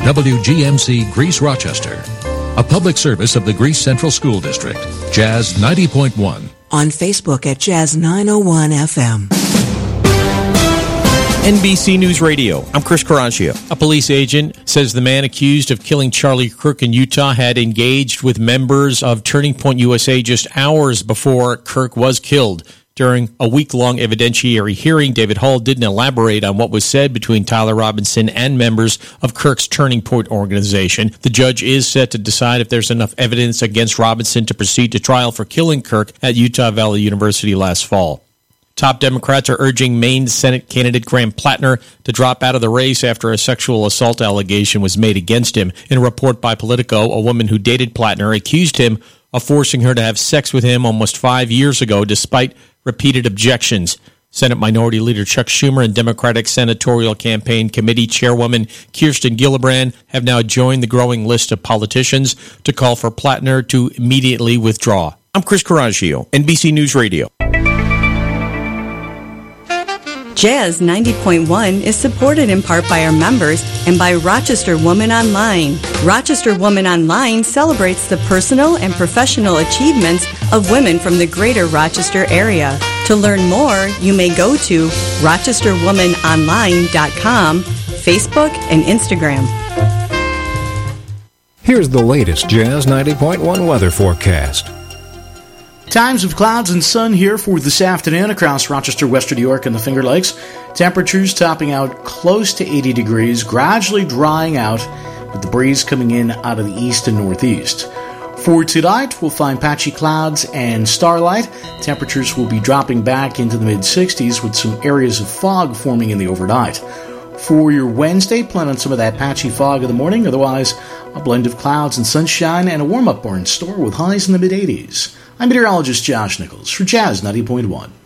WGMC Greece Rochester. A public service of the Greece Central School District. Jazz 90.1. On Facebook at Jazz 901 FM. NBC News Radio. I'm Chris Caraccio. A police agent says the man accused of killing Charlie Kirk in Utah had engaged with members of Turning Point USA just hours before Kirk was killed. During a week-long evidentiary hearing, David Hall didn't elaborate on what was said between Tyler Robinson and members of Kirk's Turning Point organization. The judge is set to decide if there's enough evidence against Robinson to proceed to trial for killing Kirk at Utah Valley University last fall. Top Democrats are urging Maine Senate candidate Graham Plattner to drop out of the race after a sexual assault allegation was made against him. In a report by Politico, a woman who dated Plattner accused him of forcing her to have sex with him almost 5 years ago, despite repeated objections. Senate Minority Leader Chuck Schumer and Democratic Senatorial Campaign Committee Chairwoman Kirsten Gillibrand have now joined the growing list of politicians to call for Plattner to immediately withdraw. I'm Chris Caraccio, NBC News Radio. Jazz 90.1 is supported in part by our members and by Rochester Woman Online. Rochester Woman Online celebrates the personal and professional achievements of women from the greater Rochester area. To learn more, you may go to rochesterwomanonline.com, Facebook, and Instagram. Here's the latest Jazz 90.1 weather forecast. Times of clouds and sun here for this afternoon across Rochester, Western New York, and the Finger Lakes. Temperatures topping out close to 80 degrees, gradually drying out with the breeze coming in out of the east and northeast. For tonight, we'll find patchy clouds and starlight. Temperatures will be dropping back into the mid-60s with some areas of fog forming in the overnight. For your Wednesday, plan on some of that patchy fog in the morning. Otherwise, a blend of clouds and sunshine and a warm-up bar in store with highs in the mid-80s. I'm meteorologist Josh Nichols for Jazz 90.1.